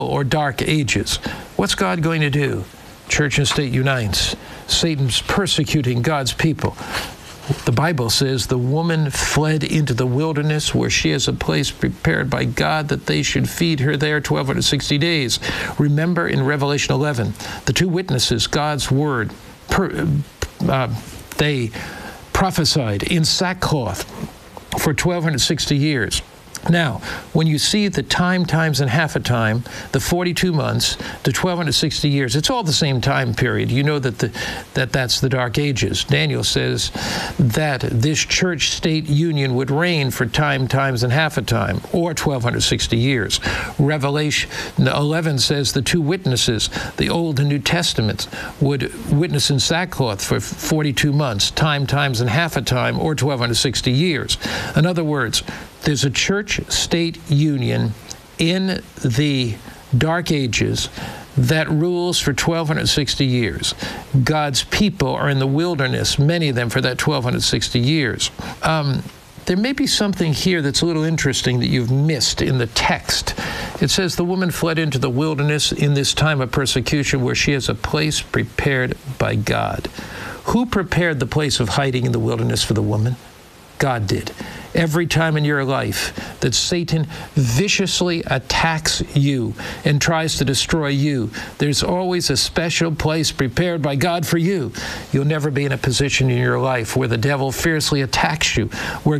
or dark ages. What's God going to do? Church and state unites. Satan's persecuting God's people. The Bible says the woman fled into the wilderness where she has a place prepared by God that they should feed her there 1260 days. Remember in Revelation 11, the two witnesses, God's word, they prophesied in sackcloth for 1260 years. Now, when you see the time times and half a time, the 42 months, the 1260 years, it's all the same time period. You know that that's the Dark Ages. Daniel says that this church-state union would reign for time times and half a time, or 1260 years. Revelation 11 says the two witnesses, the Old and New Testaments, would witness in sackcloth for 42 months, time times and half a time, or 1260 years. In other words, there's a church-state union in the Dark Ages that rules for 1260 years. God's people are in the wilderness, many of them for that 1260 years. There may be something here that's a little interesting that you've missed in the text. It says the woman fled into the wilderness in this time of persecution where she has a place prepared by God. Who prepared the place of hiding in the wilderness for the woman? God did. Every time in your life that Satan viciously attacks you and tries to destroy you, there's always a special place prepared by God for you. You'll never be in a position in your life where the devil fiercely attacks you,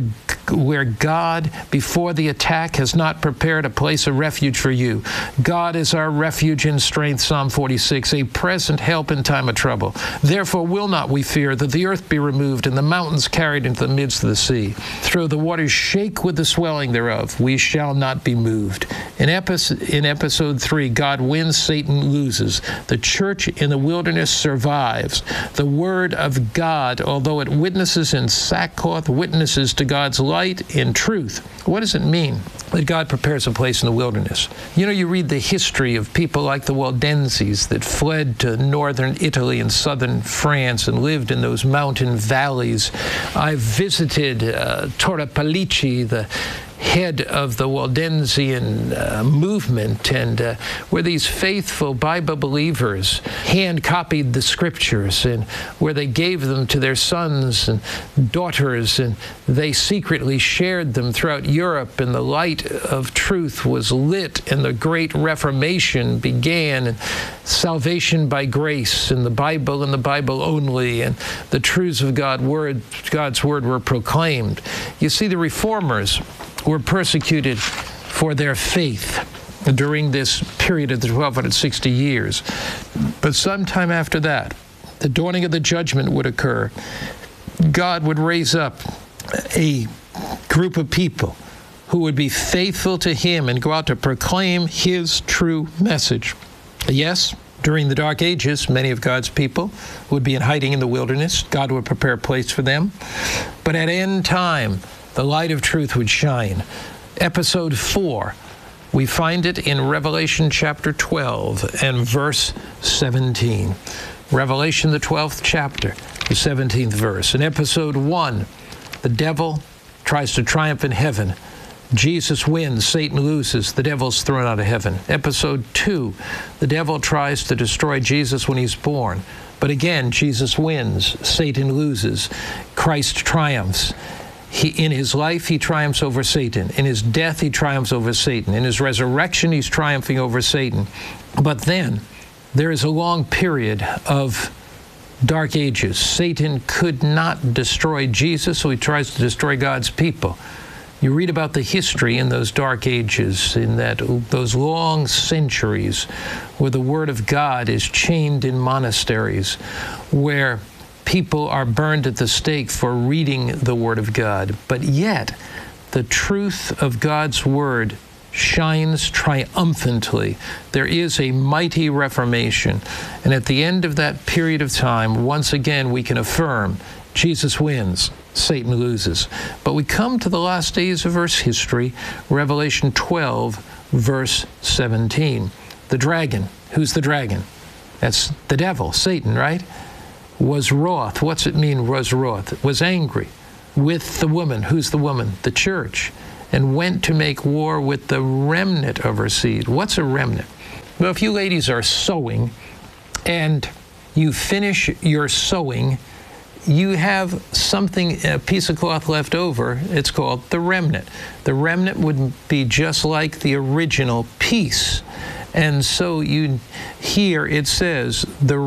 where God, before the attack, has not prepared a place of refuge for you. God is our refuge and strength, Psalm 46, a present help in time of trouble. Therefore will not we fear, that the earth be removed and the mountains carried into the midst of the sea. Though the waters shake with the swelling thereof, we shall not be moved. In episode 3, God wins, Satan loses. The church in the wilderness survives. The word of God, although it witnesses in sackcloth, witnesses to God's light in truth. What does it mean that God prepares a place in the wilderness? You know, you read the history of people like the Waldenses that fled to northern Italy and southern France and lived in those mountain valleys. I've visited Torre Pellice, the head of the Waldensian movement, and where these faithful Bible believers hand-copied the scriptures, and where they gave them to their sons and daughters, and they secretly shared them throughout Europe, and the light of truth was lit, and the great Reformation began, and salvation by grace, and the Bible and the Bible only, and the truths of God's word were proclaimed. You see, the reformers were persecuted for their faith during this period of the 1260 years. But sometime after that, the dawning of the judgment would occur. God would raise up a group of people who would be faithful to Him and go out to proclaim His true message. Yes, during the Dark Ages, many of God's people would be in hiding in the wilderness. God would prepare a place for them. But at end time, the light of truth would shine. Episode 4, we find it in Revelation chapter 12 and verse 17. Revelation, the 12th chapter, the 17th verse. In episode 1, the devil tries to triumph in heaven. Jesus wins, Satan loses, the devil's thrown out of heaven. Episode 2, the devil tries to destroy Jesus when he's born. But again, Jesus wins, Satan loses, Christ triumphs. In his life, he triumphs over Satan. In his death, he triumphs over Satan. In his resurrection, he's triumphing over Satan. But then, there is a long period of Dark Ages. Satan could not destroy Jesus, so he tries to destroy God's people. You read about the history in those Dark Ages, in those long centuries, where the Word of God is chained in monasteries, where people are burned at the stake for reading the Word of God. But yet, the truth of God's Word shines triumphantly. There is a mighty reformation. And at the end of that period of time, once again, we can affirm Jesus wins, Satan loses. But we come to the last days of Earth's history, Revelation 12, verse 17. The dragon. Who's the dragon? That's the devil, Satan, right? Was wroth. What's it mean, was wroth? Was angry with the woman. Who's the woman? The church. And went to make war with the remnant of her seed. What's a remnant? Well, if you ladies are sewing and you finish your sewing, you have something, a piece of cloth left over. It's called the remnant. The remnant would be just like the original piece. And so here it says the